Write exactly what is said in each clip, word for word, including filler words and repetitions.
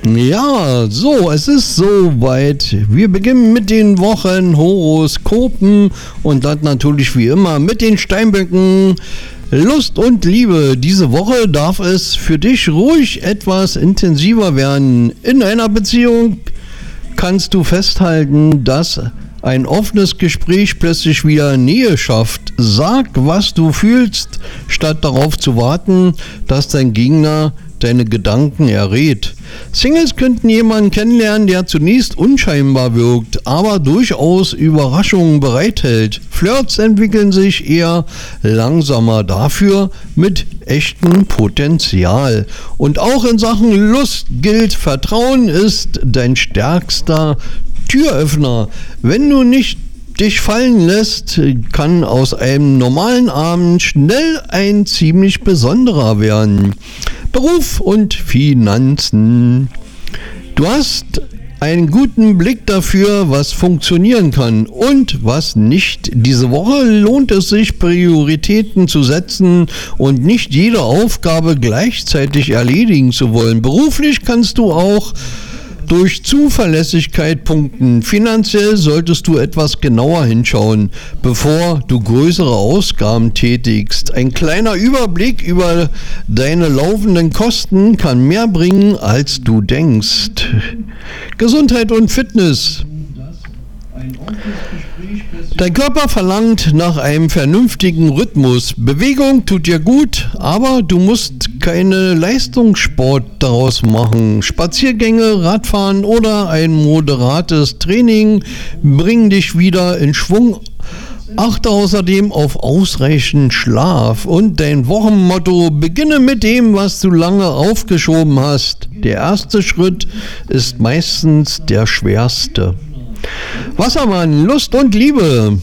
Ja, so, es ist soweit. Wir beginnen mit den Wochenhoroskopen und dann natürlich wie immer mit den Steinböcken. Lust und Liebe. Diese Woche darf es für dich ruhig etwas intensiver werden. In einer Beziehung kannst du festhalten, dass ein offenes Gespräch plötzlich wieder Nähe schafft. Sag, was du fühlst, statt darauf zu warten, dass dein Gegner deine Gedanken errät. Singles könnten jemanden kennenlernen, der zunächst unscheinbar wirkt, aber durchaus Überraschungen bereithält. Flirts entwickeln sich eher langsamer, dafür mit echtem Potenzial. Und auch in Sachen Lust gilt, Vertrauen ist dein stärkster Türöffner. Wenn du nicht dich fallen lässt, kann aus einem normalen Abend schnell ein ziemlich besonderer werden. Beruf und Finanzen. Du hast einen guten Blick dafür, was funktionieren kann und was nicht. Diese Woche lohnt es sich, Prioritäten zu setzen und nicht jede Aufgabe gleichzeitig erledigen zu wollen. Beruflich kannst du auch durch Zuverlässigkeit punkten. Finanziell solltest du etwas genauer hinschauen, bevor du größere Ausgaben tätigst. Ein kleiner Überblick über deine laufenden Kosten kann mehr bringen, als du denkst. Gesundheit und Fitness. Dein Körper verlangt nach einem vernünftigen Rhythmus. Bewegung tut dir gut, aber du musst keine Leistungssport daraus machen. Spaziergänge, Radfahren oder ein moderates Training bringen dich wieder in Schwung. Achte außerdem auf ausreichend Schlaf und dein Wochenmotto: beginne mit dem, was du lange aufgeschoben hast. Der erste Schritt ist meistens der schwerste. Wassermann, Lust und Liebe.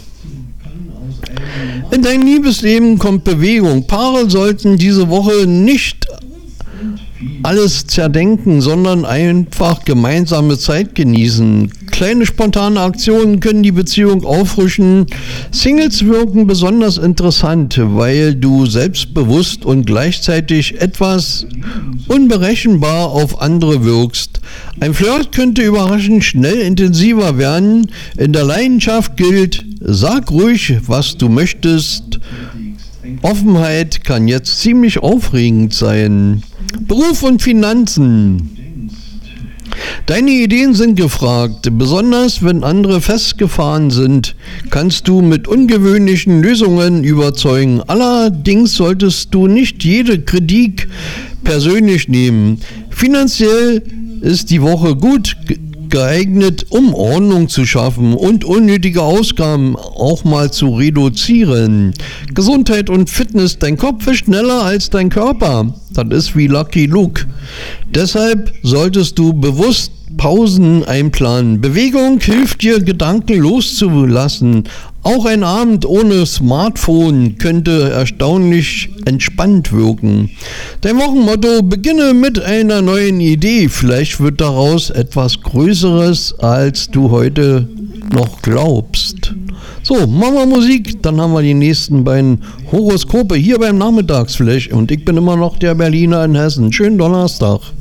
In dein Liebesleben kommt Bewegung. Paare sollten diese Woche nicht alles zerdenken, sondern einfach gemeinsame Zeit genießen. Kleine spontane Aktionen können die Beziehung auffrischen. Singles wirken besonders interessant, weil du selbstbewusst und gleichzeitig etwas unberechenbar auf andere wirkst. Ein Flirt könnte überraschend schnell intensiver werden. In der Leidenschaft gilt: sag ruhig, was du möchtest. Offenheit kann jetzt ziemlich aufregend sein. Beruf und Finanzen. Deine Ideen sind gefragt. Besonders wenn andere festgefahren sind, kannst du mit ungewöhnlichen Lösungen überzeugen. Allerdings solltest du nicht jede Kritik persönlich nehmen. Finanziell ist die Woche gut geeignet, um Ordnung zu schaffen und unnötige Ausgaben auch mal zu reduzieren. Gesundheit und Fitness. Dein Kopf ist schneller als dein Körper. Das ist wie Lucky Luke. Deshalb solltest du bewusst Pausen einplanen. Bewegung hilft dir, Gedanken loszulassen. Auch ein Abend ohne Smartphone könnte erstaunlich entspannt wirken. Dein Wochenmotto: beginne mit einer neuen Idee. Vielleicht wird daraus etwas Größeres, als du heute noch glaubst. So, machen wir Musik, dann haben wir die nächsten beiden Horoskope hier beim Nachmittagsflash. Und ich bin immer noch der Berliner in Hessen. Schönen Donnerstag.